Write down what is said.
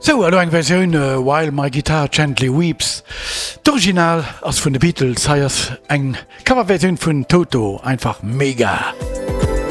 So allo eng Verioun While my Guitar Gently Weeps. D'Original ass vun de Beatles heiers eng Coverversioun vun Toto einfach mega.